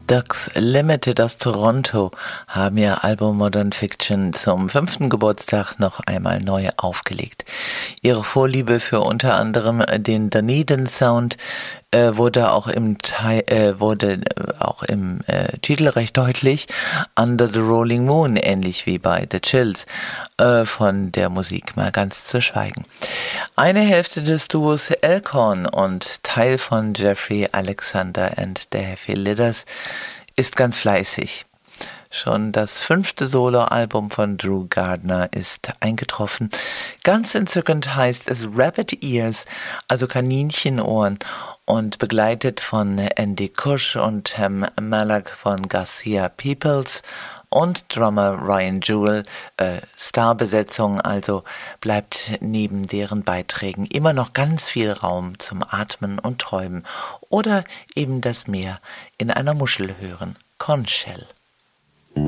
Ducks Limited aus Toronto haben ihr Album Modern Fiction zum 5. Geburtstag noch einmal neu aufgelegt. Ihre Vorliebe für unter anderem den Dunedin Sound wurde auch im Titel recht deutlich. Under the Rolling Moon, ähnlich wie bei The Chills, von der Musik mal ganz zu schweigen. Eine Hälfte des Duos Elkhorn und Teil von Jeffrey Alexander and the Heavy Lidders ist ganz fleißig. Schon das 5. Soloalbum von Drew Gardner ist eingetroffen. Ganz entzückend heißt es Rabbit Ears, also Kaninchenohren, und begleitet von Andy Kusch und Tam Malak von Garcia Peoples und Drummer Ryan Jewell. Starbesetzung, also bleibt neben deren Beiträgen immer noch ganz viel Raum zum Atmen und Träumen oder eben das Meer in einer Muschel hören. Conch Shell.